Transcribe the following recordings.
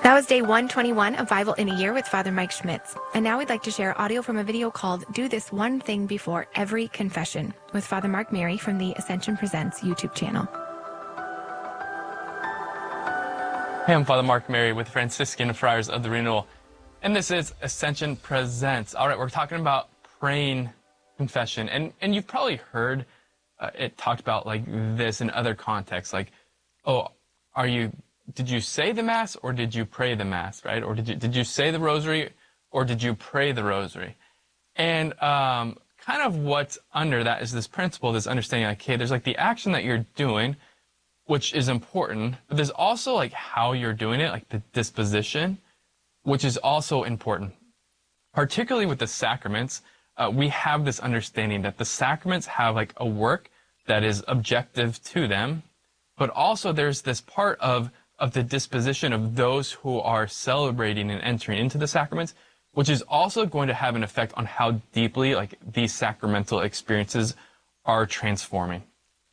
That was day 121 of Bible in a Year with Father Mike Schmitz. And now we'd like to share audio from a video called Do This One Thing Before Every Confession with Father Mark Mary from the Ascension Presents YouTube channel. Hey, I'm Father Mark Mary with Franciscan Friars of the Renewal, and this is Ascension Presents. All right, we're talking about praying confession, and you've probably heard it talked about like this in other contexts, like, oh, did you say the Mass or did you pray the Mass, right? Or did you say the Rosary or did you pray the Rosary? And kind of what's under that is this principle, this understanding, like, okay, there's like the action that you're doing, which is important, but there's also like how you're doing it, like the disposition, which is also important. Particularly with the sacraments, we have this understanding that the sacraments have like a work that is objective to them, but also there's this part of the disposition of those who are celebrating and entering into the sacraments, which is also going to have an effect on how deeply like these sacramental experiences are transforming.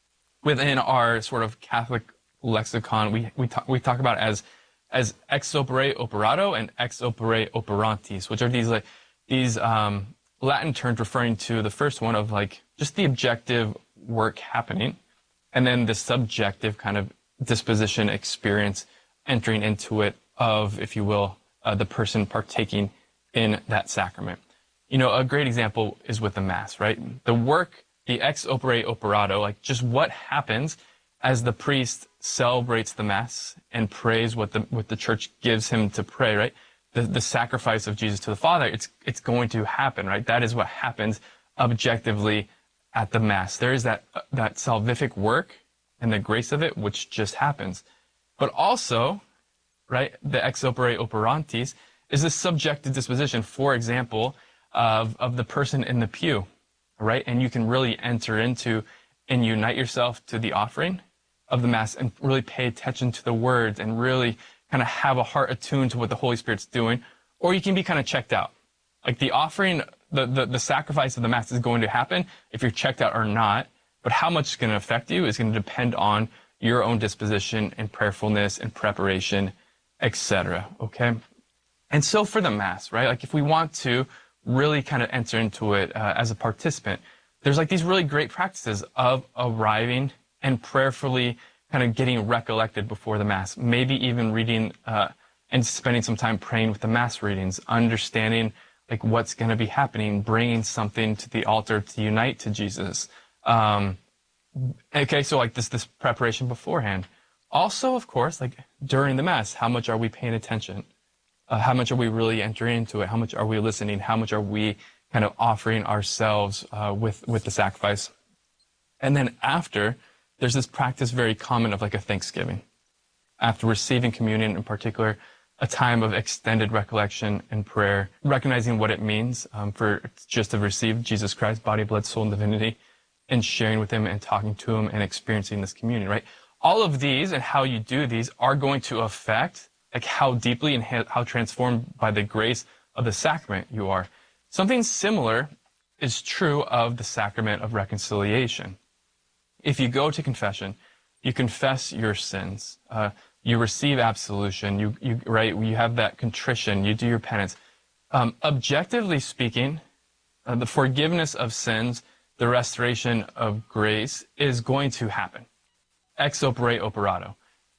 Within our sort of Catholic lexicon, we talk about it as ex opere operato and ex opere operantis, which are these Latin terms referring to the first one of like just the objective work happening, and then the subjective kind of disposition experience entering into it of, if you will, the person partaking in that sacrament. You know, a great example is with the Mass, right? The work, the ex opere operato, like just what happens as the priest celebrates the Mass and prays what the Church gives him to pray, right? The sacrifice of Jesus to the Father, it's going to happen, right? That is what happens objectively at the Mass. There is that salvific work and the grace of it, which just happens. But also, right, the ex opere operantis is the subjective disposition, for example, of the person in the pew, right? And you can really enter into and unite yourself to the offering of the Mass and really pay attention to the words and really kind of have a heart attuned to what the Holy Spirit's doing. Or you can be kind of checked out. Like the offering, the sacrifice of the Mass is going to happen if you're checked out or not. But how much it's going to affect you is going to depend on your own disposition and prayerfulness and preparation, etc. Okay? And so for the Mass, right? Like if we want to really kind of enter into it as a participant, there's like these really great practices of arriving and prayerfully kind of getting recollected before the Mass, maybe even reading and spending some time praying with the Mass readings, understanding like what's going to be happening, bringing something to the altar to unite to Jesus. Okay, so like this preparation beforehand. Also, of course, like during the Mass, how much are we paying attention? How much are we really entering into it? How much are we listening? How much are we kind of offering ourselves with the sacrifice? And then after, there's this practice very common of like a thanksgiving. After receiving communion in particular, a time of extended recollection and prayer, recognizing what it means for just to receive Jesus Christ, body, blood, soul, and divinity, and sharing with him and talking to him and experiencing this communion, right? All of these and how you do these are going to affect like how deeply and how transformed by the grace of the sacrament you are. Something similar is true of the sacrament of reconciliation. If you go to confession, you confess your sins, you receive absolution, you have that contrition, you do your penance. Objectively speaking, the forgiveness of sins, the restoration of grace is going to happen. Ex opere operato.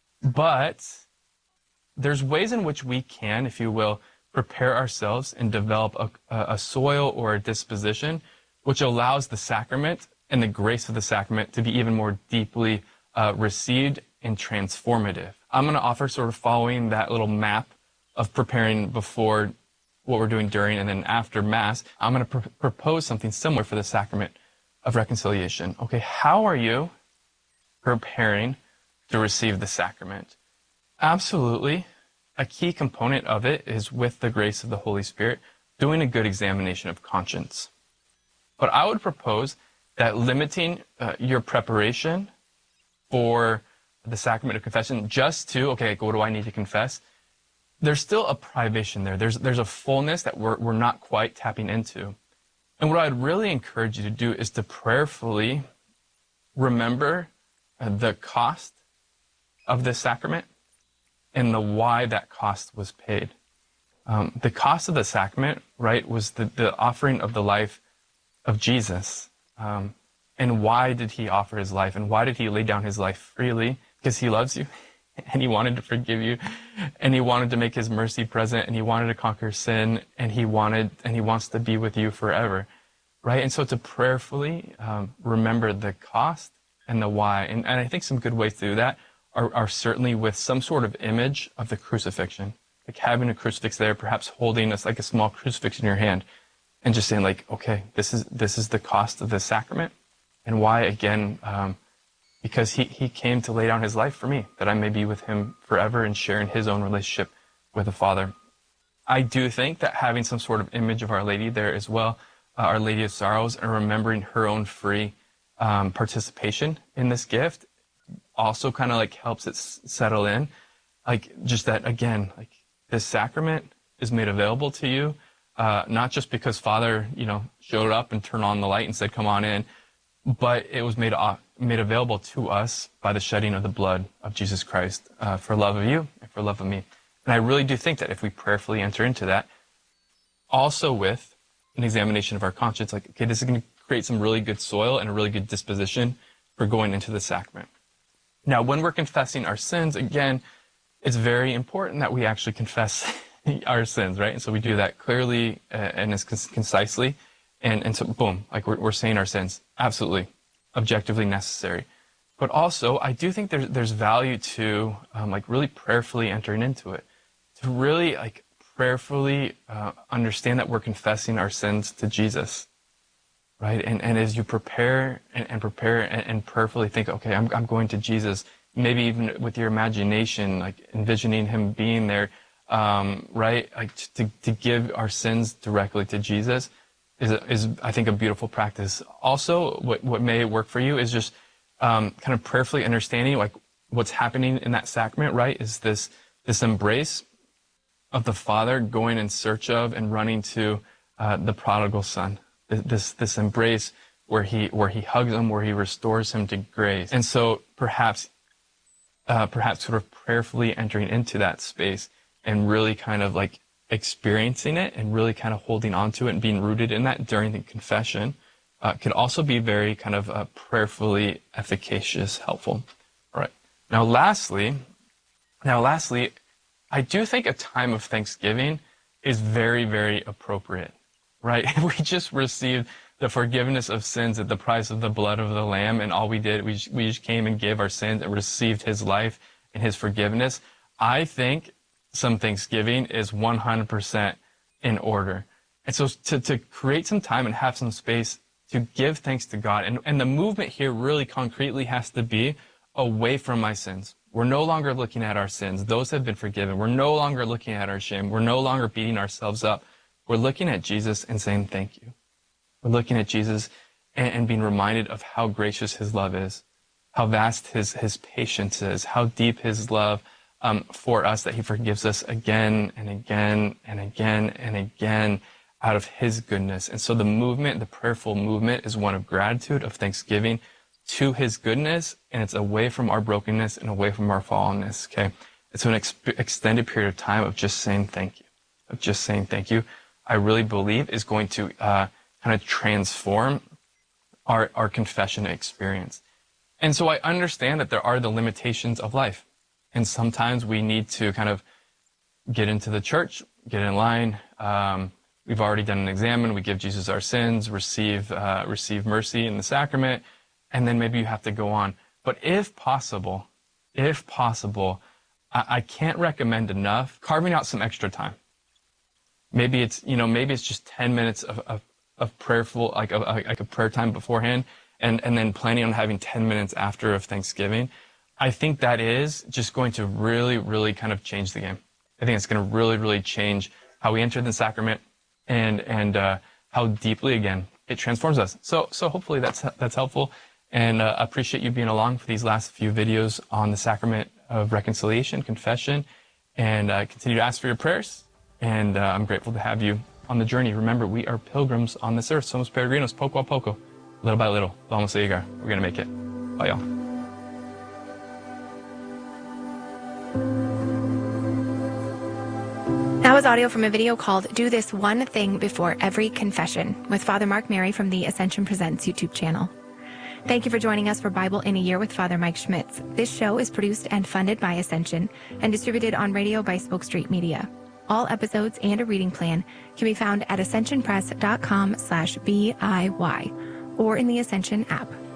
But there's ways in which we can, if you will, prepare ourselves and develop a soil or a disposition which allows the sacrament and the grace of the sacrament to be even more deeply received and transformative. I'm going to offer sort of following that little map of preparing before what we're doing during and then after Mass. I'm going to propose something similar for the sacrament of reconciliation. Okay, how are you preparing to receive the sacrament? Absolutely. A key component of it is with the grace of the Holy Spirit, doing a good examination of conscience. But I would propose that limiting your preparation for the sacrament of confession just to, okay, what do I need to confess? There's still a privation there. There's a fullness that we're not quite tapping into. And what I'd really encourage you to do is to prayerfully remember the cost of this sacrament, and the why that cost was paid. The cost of the sacrament, right, was the offering of the life of Jesus. And why did he offer his life? And why did he lay down his life freely? Because he loves you, and he wanted to forgive you, and he wanted to make his mercy present, and he wanted to conquer sin, and he wants to be with you forever, right? And so to prayerfully remember the cost and the why. And I think some good ways to do that are certainly with some sort of image of the crucifixion, like having a crucifix there, perhaps holding us like a small crucifix in your hand, and just saying like, okay, this is the cost of the sacrament, and why, again, because he came to lay down his life for me, that I may be with him forever and sharing his own relationship with the Father. I do think that having some sort of image of Our Lady there as well, Our Lady of Sorrows, and remembering her own free participation in this gift also kind of like helps it settle in. Like just that, again, like this sacrament is made available to you, not just because Father, showed up and turned on the light and said, come on in, but it was made available to us by the shedding of the blood of Jesus Christ for love of you and for love of me. And I really do think that if we prayerfully enter into that, also with an examination of our conscience, like, okay, this is going to create some really good soil and a really good disposition for going into the sacrament. Now, when we're confessing our sins, again, it's very important that we actually confess our sins, right? And so we do that clearly and as concisely. And so, boom, like we're saying our sins. Absolutely, objectively necessary. But also, I do think there's value to like really prayerfully entering into it, to really like prayerfully understand that we're confessing our sins to Jesus, right? And as you prepare and prayerfully think, okay, I'm going to Jesus, maybe even with your imagination, like envisioning him being there, right? Like to give our sins directly to Jesus is I think a beautiful practice. Also, what may work for you is just kind of prayerfully understanding like what's happening in that sacrament, right? Is this embrace of the Father going in search of and running to the prodigal son. This embrace where he hugs him, where he restores him to grace. And so perhaps sort of prayerfully entering into that space and really kind of like experiencing it and really kind of holding on to it and being rooted in that during the confession could also be very kind of prayerfully efficacious, helpful. All right. Now, lastly, I do think a time of thanksgiving is very, very appropriate, right? We just received the forgiveness of sins at the price of the blood of the Lamb, and all we did, we just came and gave our sins and received his life and his forgiveness. I think some thanksgiving is 100% in order. And so to create some time and have some space to give thanks to God, and the movement here really concretely has to be away from my sins. We're no longer looking at our sins. Those have been forgiven. We're no longer looking at our shame. We're no longer beating ourselves up. We're looking at Jesus and saying thank you. We're looking at Jesus and being reminded of how gracious his love is, how vast his patience is, how deep his love for us, that he forgives us again and again and again and again out of his goodness. And so the movement, the prayerful movement, is one of gratitude, of thanksgiving to his goodness, and it's away from our brokenness and away from our fallenness, okay? It's an extended period of time of just saying thank you, I really believe is going to kind of transform our confession experience. And so I understand that there are the limitations of life. And sometimes we need to kind of get into the church, get in line. We've already done an examen. We give Jesus our sins, receive mercy in the sacrament, and then maybe you have to go on. But if possible, I can't recommend enough carving out some extra time. Maybe it's just 10 minutes of prayerful, like a prayer time beforehand, and then planning on having 10 minutes after of Thanksgiving. I think that is just going to really, really kind of change the game. I think it's going to really, really change how we enter the sacrament and how deeply, again, it transforms us. So hopefully that's helpful. And I appreciate you being along for these last few videos on the sacrament of reconciliation, confession, and continue to ask for your prayers. And I'm grateful to have you on the journey. Remember, we are pilgrims on this earth. Somos peregrinos, poco a poco, little by little. Vamos a llegar. We're going to make it. Bye, y'all. was audio from a video called Do This One Thing Before Every Confession with Father Mark Mary from the Ascension Presents YouTube channel. Thank you for joining us for Bible in a Year with Father Mike Schmitz. This show is produced and funded by Ascension and distributed on radio by Spoke Street Media. All episodes and a reading plan can be found at ascensionpress.com/BIY or in the Ascension app.